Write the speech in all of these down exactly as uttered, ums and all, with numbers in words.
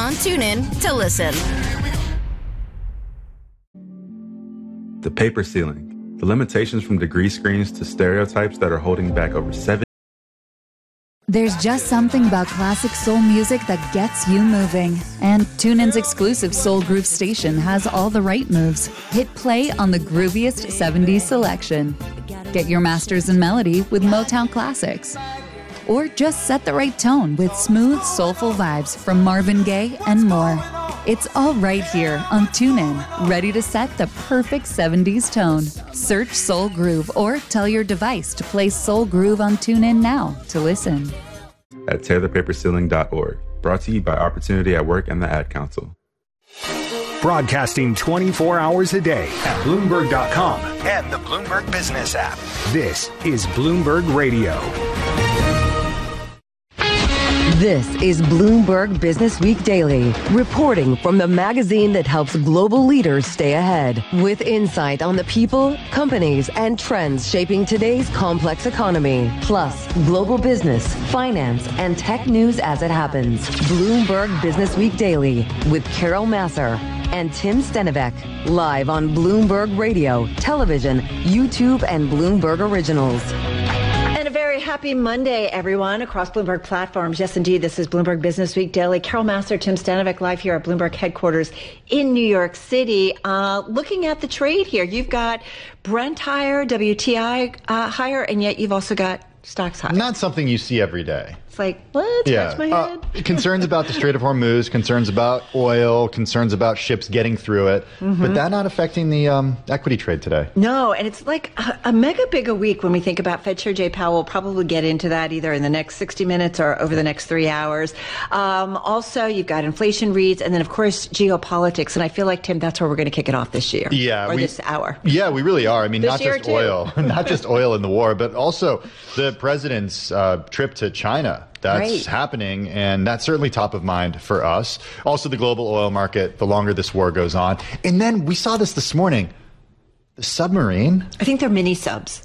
on TuneIn to listen. The paper ceiling. The limitations from degree screens to stereotypes that are holding back over seven. There's just something about classic soul music that gets you moving. And TuneIn's exclusive Soul Groove station has all the right moves. Hit play on the grooviest seventies selection. Get your masters in melody with Motown classics. Or just set the right tone with smooth, soulful vibes from Marvin Gaye and more. It's all right here on TuneIn, ready to set the perfect seventies tone. Search Soul Groove or tell your device to play Soul Groove on TuneIn now to listen. At tear the paper ceiling dot org. Brought to you by Opportunity at Work and the Ad Council. Broadcasting twenty-four hours a day at Bloomberg dot com and the Bloomberg Business app. This is Bloomberg Radio. This is Bloomberg Business Week Daily, reporting from the magazine that helps global leaders stay ahead, with insight on the people, companies, and trends shaping today's complex economy, plus global business, finance, and tech news as it happens. Bloomberg Business Week Daily with Carol Massar and Tim Stenivek, live on Bloomberg Radio, television, YouTube, and Bloomberg Originals. Very happy Monday, everyone, across Bloomberg platforms. Yes, indeed, this is Bloomberg Business Week Daily. Carol Massar, Tim Stenivek, live here at Bloomberg headquarters in New York City. Uh, looking at the trade here, you've got Brent higher, W T I uh, higher, and yet you've also got stocks higher. Not something you see every day. It's like, what? Yeah. Scratch my head. Uh, concerns about the Strait of Hormuz, concerns about oil, concerns about ships getting through it. Mm-hmm. But that not affecting the um, equity trade today. No, and it's like a, a mega big a week when we think about Fed Chair Jay Powell. We'll probably get into that either in the next sixty minutes or over the next three hours. Um, also, you've got inflation reads, and then, of course, geopolitics. And I feel like, Tim, that's where we're going to kick it off this year. Yeah. Or we, this hour. Yeah, we really are. I mean, this not just too. oil, not just oil in the war, but also the president's uh, trip to China. That's right. happening, and that's certainly top of mind for us. Also, the global oil market, the longer this war goes on. And then we saw this this morning. The submarine. I think they're mini subs.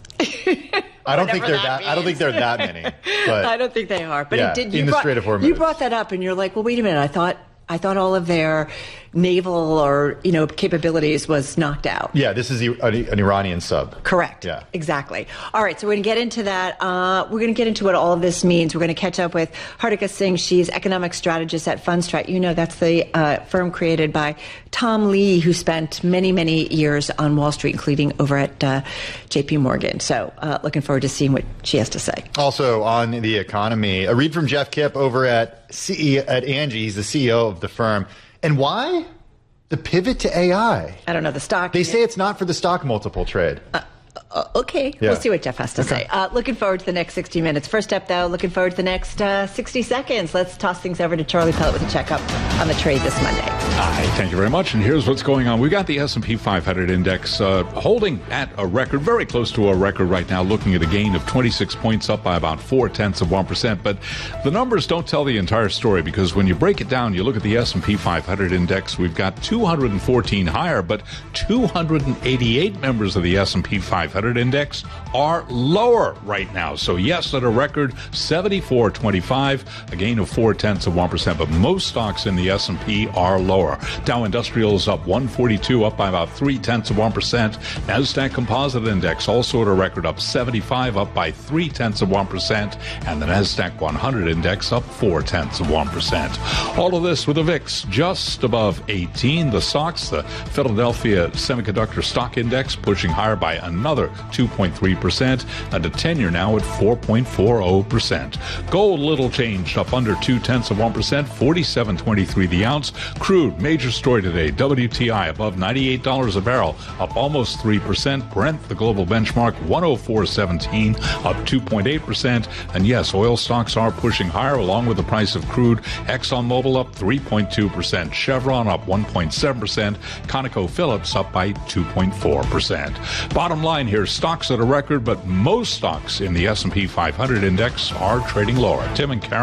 I don't think they're that. that I don't think they're that many. But I don't think they are. But yeah, it did. You in the brought, Strait of Hormuz. You brought that up, and you're like, well, wait a minute. I thought. I thought all of their naval or, you know, capabilities was knocked out. Yeah, this is an, an Iranian sub. Correct. Yeah. Exactly. All right, so we're going to get into that. Uh, we're going to get into what all of this means. We're going to catch up with Hartika Singh. She's economic strategist at Fundstrat. You know, that's the uh, firm created by Tom Lee, who spent many, many years on Wall Street, including over at uh, J P Morgan. So uh, looking forward to seeing what she has to say. Also on the economy, a read from Jeff Kipp over at C E O, at Angie. He's the C E O of the firm. And why? The pivot to A I. I don't know, the stock. They say it's not for the stock multiple trade. Uh, uh, okay, yeah. We'll see what Jeff has to okay. say. Uh, looking forward to the next sixty minutes. First up, though, looking forward to the next uh, sixty seconds. Let's toss things over to Charlie Pellet with a checkup on the trade this Monday. Hi, thank you very much. And here's what's going on. We got the S and P five hundred index uh, holding at a record, very close to a record right now, looking at a gain of twenty-six points, up by about four tenths of one percent. But the numbers don't tell the entire story, because when you break it down, you look at the S and P five hundred index, we've got two hundred fourteen higher, but two hundred eighty-eight members of the S and P five hundred index are lower right now. So yes, at a record seventy-four twenty-five, a gain of four tenths of one percent, but most stocks in the S and P are lower. Dow Industrial is up one forty-two, up by about three tenths of one percent. NASDAQ Composite Index also at a record, up seventy-five, up by three tenths of one percent. And the NASDAQ one hundred Index up four tenths of one percent. All of this with a V I X just above eighteen. The stocks, the Philadelphia Semiconductor Stock Index pushing higher by another two point three percent, and a ten-year now at four point four zero percent. Gold little changed, up under two tenths of one percent, forty-seven twenty-three the ounce. Crude, major story today. W T I above ninety-eight dollars a barrel, up almost three percent. Brent, the global benchmark, one oh four seventeen, up two point eight percent. And yes, oil stocks are pushing higher along with the price of crude. ExxonMobil up three point two percent. Chevron up one point seven percent. ConocoPhillips up by two point four percent. Bottom line here, stocks at a record, but most stocks in the S and P five hundred index are trading lower. Tim and Carol,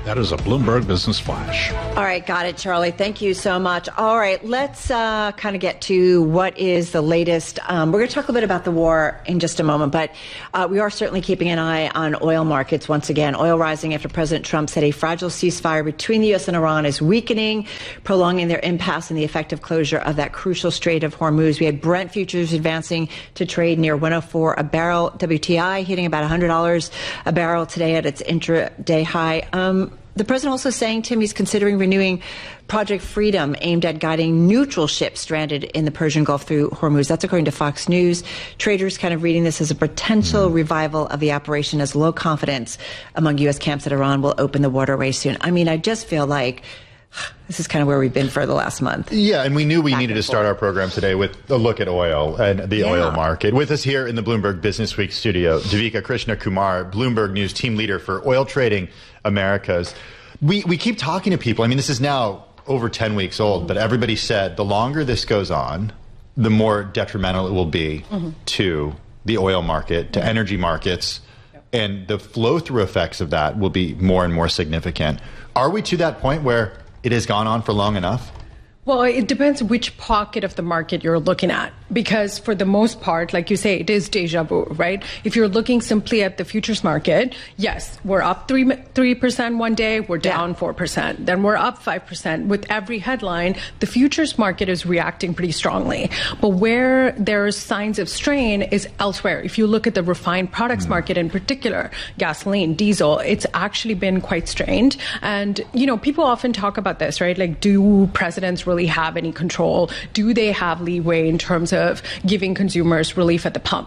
That is a Bloomberg Business Flash. All right, got it, Charlie. Thank you so much. All right, let's uh, kind of get to what is the latest. Um, we're going to talk a bit about the war in just a moment, but uh, we are certainly keeping an eye on oil markets once again. Oil rising after President Trump said a fragile ceasefire between the U S and Iran is weakening, prolonging their impasse in the effective closure of that crucial Strait of Hormuz. We had Brent futures advancing to trade near one oh four a barrel, W T I hitting about one hundred dollars a barrel today at its intraday high. Um, The president also saying, Tim, he's considering renewing Project Freedom, aimed at guiding neutral ships stranded in the Persian Gulf through Hormuz. That's according to Fox News. Traders kind of reading this as a potential mm. revival of the operation, as low confidence among U S camps that Iran will open the waterway soon. I mean, I just feel like this is kind of where we've been for the last month. Yeah, and we knew we Back needed to forth. start our program today with a look at oil and the Yeah. oil market. With us here in the Bloomberg Business Week studio, Devika Krishna Kumar, Bloomberg News team leader for Oil Trading Americas. We we keep talking to people. I mean, this is now over ten weeks old, but everybody said the longer this goes on, the more detrimental it will be mm-hmm. to the oil market, to mm-hmm. energy markets, yep. and the flow-through effects of that will be more and more significant. Are we to that point where it has gone on for long enough? Well, it depends which pocket of the market you're looking at, because for the most part, like you say, it is deja vu, right? If you're looking simply at the futures market, yes, we're up three three percent one day, we're down yeah. four percent, then we're up five percent. With every headline, the futures market is reacting pretty strongly. But where there's signs of strain is elsewhere. If you look at the refined products mm. market in particular, gasoline, diesel, it's actually been quite strained. And, you know, people often talk about this, right? Like, do presidents really have any control? Do they have leeway in terms of giving consumers relief at the pump?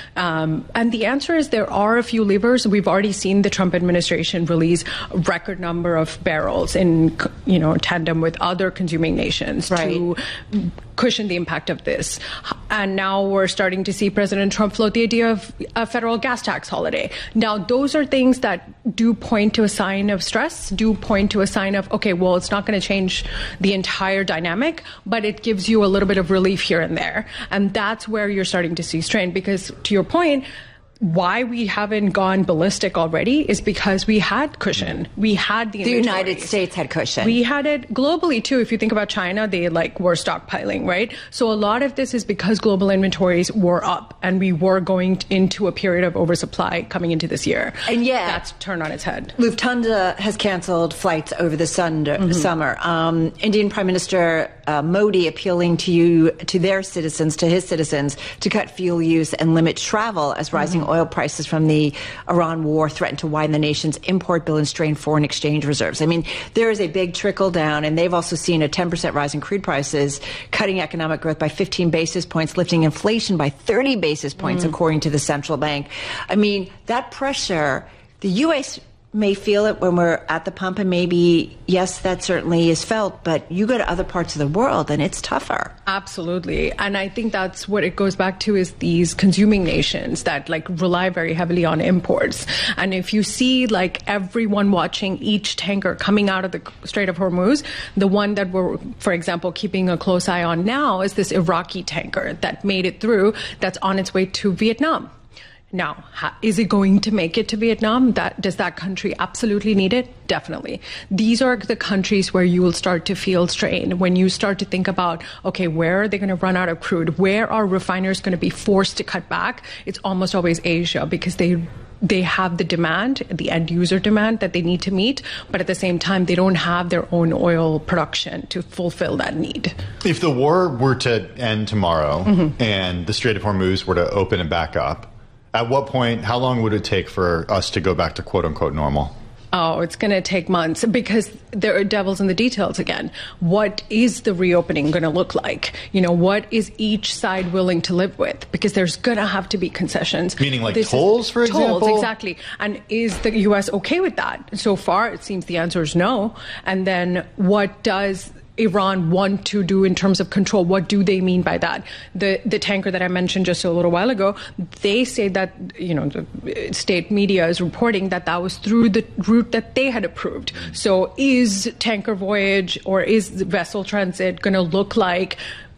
Um, and the answer is there are a few levers. We've already seen the Trump administration release a record number of barrels in, you know, tandem with other consuming nations right. to cushion the impact of this. And now we're starting to see President Trump float the idea of a federal gas tax holiday. Now, those are things that do point to a sign of stress, do point to a sign of, okay, well, it's not going to change the entire dynamic, but it gives you a little bit of relief here and there. And that's where you're starting to see strain, because to your point, why we haven't gone ballistic already is because we had cushion. We had the The United States had cushion. We had it globally, too. If you think about China, they like were stockpiling, right? So a lot of this is because global inventories were up and we were going into a period of oversupply coming into this year. And yeah, that's turned on its head. Lufthansa has canceled flights over the sun- mm-hmm. summer. Um, Indian Prime Minister uh, Modi appealing to you, to their citizens, to his citizens, to cut fuel use and limit travel as rising mm-hmm. oil prices from the Iran war threaten to widen the nation's import bill and strain foreign exchange reserves. I mean, there is a big trickle down, and they've also seen a ten percent rise in crude prices, cutting economic growth by fifteen basis points, lifting inflation by thirty basis points, mm. according to the central bank. I mean, that pressure, the U S may feel it when we're at the pump, and maybe, yes, that certainly is felt, but you go to other parts of the world and it's tougher. Absolutely. And I think that's what it goes back to, is these consuming nations that like rely very heavily on imports. And if you see like everyone watching each tanker coming out of the Strait of Hormuz, the one that we're, for example, keeping a close eye on now is this Iraqi tanker that made it through, that's on its way to Vietnam. Now, is it going to make it to Vietnam? That, does that country absolutely need it? Definitely. These are the countries where you will start to feel strain when you start to think about, okay, where are they going to run out of crude? Where are refiners going to be forced to cut back? It's almost always Asia, because they they have the demand, the end user demand that they need to meet, but at the same time, they don't have their own oil production to fulfill that need. If the war were to end tomorrow mm-hmm. and the Strait of Hormuz were to open and back up, at what point, how long would it take for us to go back to quote unquote normal? Oh, it's going to take months, because there are devils in the details again. What is the reopening going to look like? You know, what is each side willing to live with? Because there's going to have to be concessions. Meaning like this tolls, for example? Tolls, exactly. And is the U S okay with that? So far, it seems the answer is no. And then what does Iran want to do in terms of control? What do they mean by that? The the tanker that I mentioned just a little while ago, they say that, you know, the state media is reporting that that was through the route that they had approved. So is tanker voyage or is vessel transit going to look like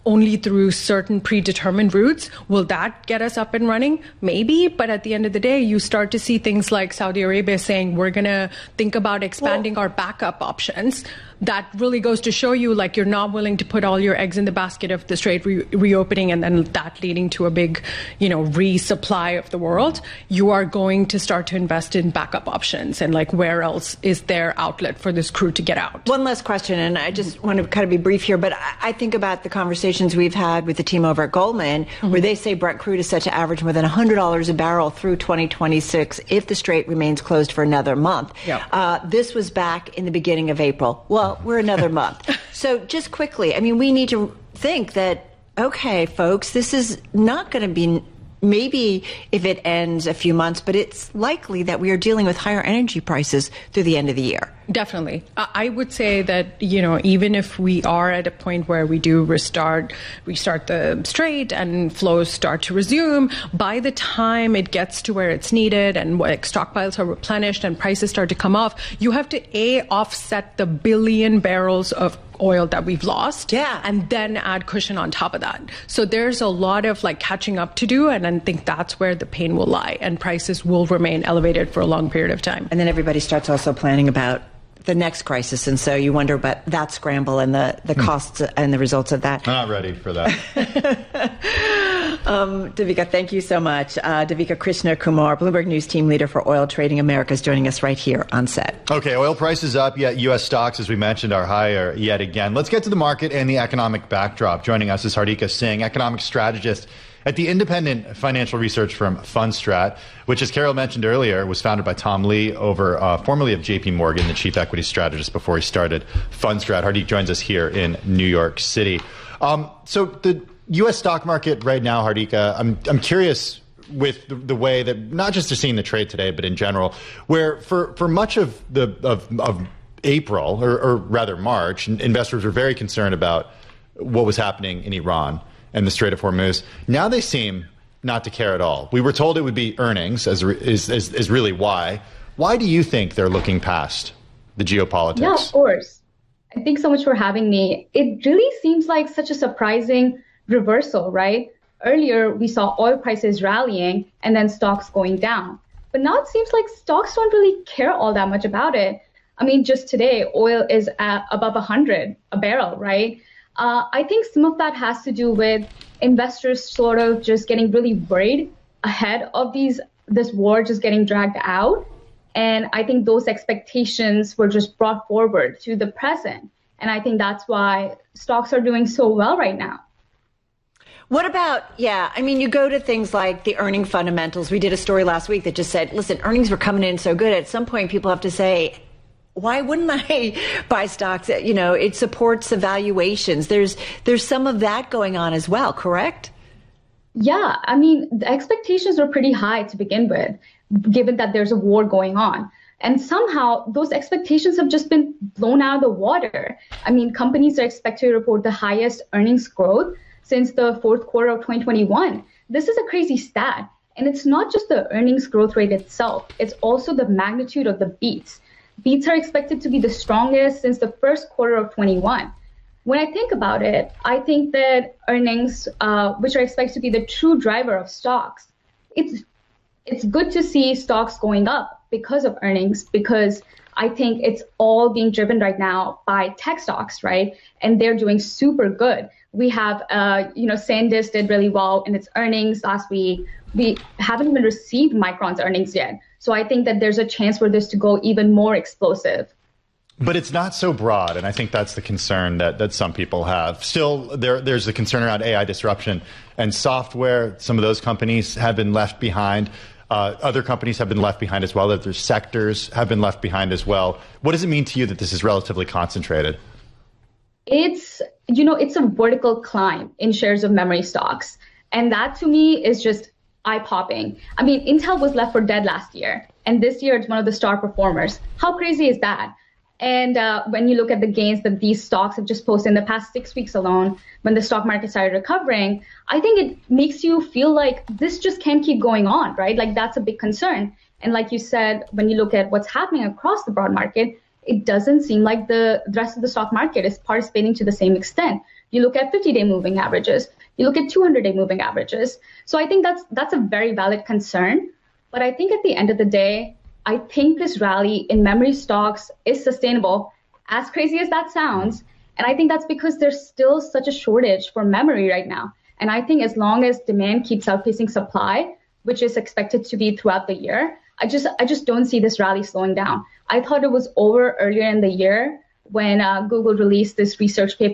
only through certain predetermined routes. Will that get us up and running? Maybe, but at the end of the day, you start to see things like Saudi Arabia saying we're going to think about expanding well, our backup options. That really goes to show you, like, you're not willing to put all your eggs in the basket of the Strait re- reopening and then that leading to a big, you know, resupply of the world. You are going to start to invest in backup options and, like, where else is there outlet for this crew to get out? One last question, and I just want to kind of be brief here, but I think about the conversations we've had with the team over at Goldman, mm-hmm. where they say Brent crude is set to average more than one hundred dollars a barrel through twenty twenty-six if the Strait remains closed for another month. Yep. Uh, this was back in the beginning of April. Well, we're another month. So just quickly, I mean, we need to think that, okay, folks, this is not going to be maybe if it ends a few months, but it's likely that we are dealing with higher energy prices through the end of the year. Definitely. I would say that, you know, even if we are at a point where we do restart, restart the Strait and flows start to resume, by the time it gets to where it's needed and like stockpiles are replenished and prices start to come off, you have to A, offset the billion barrels of oil that we've lost, yeah, and then add cushion on top of that. So there's a lot of like catching up to do, and I think that's where the pain will lie, and prices will remain elevated for a long period of time. And then everybody starts also planning about the next crisis, and so you wonder about that scramble and the, the costs and the results of that. Not ready for that. um, Devika, thank you so much. Uh, Devika Krishna Kumar, Bloomberg News team leader for Oil Trading America, is joining us right here on set. Okay, oil prices up, yet U S stocks, as we mentioned, are higher yet again. Let's get to the market and the economic backdrop. Joining us is Hardika Singh, economic strategist at the independent financial research firm Fundstrat, which, as Carol mentioned earlier, was founded by Tom Lee, over uh, formerly of J P Morgan, the chief equity strategist before he started Fundstrat. Hardik joins us here in New York City. Um, so the U S stock market right now, Hardika, I'm I'm curious with the, the way that not just to seeing the trade today, but in general, where for, for much of the of, of April, or, or rather March, investors were very concerned about what was happening in Iran and the Strait of Hormuz. Now they seem not to care at all. We were told it would be earnings, as is, is, is really why. Why do you think they're looking past the geopolitics? Yeah, of course. And thanks so much for having me. It really seems like such a surprising reversal, right? Earlier, we saw oil prices rallying and then stocks going down. But now it seems like stocks don't really care all that much about it. I mean, just today, oil is at above one hundred a barrel, right? Uh, I think some of that has to do with investors sort of just getting really worried ahead of these this war just getting dragged out. And I think those expectations were just brought forward to the present. And I think that's why stocks are doing so well right now. What about, yeah, I mean, you go to things like the earning fundamentals. We did a story last week that just said, listen, earnings were coming in so good. At some point, people have to say, why wouldn't I buy stocks? You know, it supports the valuations. There's there's some of that going on as well, correct? Yeah, I mean, the expectations were pretty high to begin with, given that there's a war going on. And somehow those expectations have just been blown out of the water. I mean, companies are expected to report the highest earnings growth since the fourth quarter of twenty twenty-one. This is a crazy stat. And it's not just the earnings growth rate itself. It's also the magnitude of the beats. Beats are expected to be the strongest since the first quarter of twenty-one. When I think about it, I think that earnings, uh, which are expected to be the true driver of stocks, it's it's good to see stocks going up because of earnings, because I think it's all being driven right now by tech stocks, right? And they're doing super good. We have, uh, you know, SanDisk did really well in its earnings last week. We haven't even received Micron's earnings yet. So I think that there's a chance for this to go even more explosive. But it's not so broad, and I think that's the concern that, that some people have. Still, there, there's the concern around A I disruption and software. Some of those companies have been left behind. Uh, other companies have been left behind as well. Other sectors have been left behind as well. What does it mean to you that this is relatively concentrated? It's, you know, it's a vertical climb in shares of memory stocks. And that to me is just eye-popping. I mean, Intel was left for dead last year, and this year it's one of the star performers. How crazy is that? And uh, when you look at the gains that these stocks have just posted in the past six weeks alone, when the stock market started recovering, I think it makes you feel like this just can't keep going on, right? Like that's a big concern. And like you said, when you look at what's happening across the broad market, it doesn't seem like the rest of the stock market is participating to the same extent. You look at fifty-day moving averages. You look at two hundred day moving averages. So I think that's that's a very valid concern. But I think at the end of the day, I think this rally in memory stocks is sustainable, as crazy as that sounds. And I think that's because there's still such a shortage for memory right now. And I think as long as demand keeps outpacing supply, which is expected to be throughout the year, I just I just don't see this rally slowing down. I thought it was over earlier in the year when uh, Google released this research paper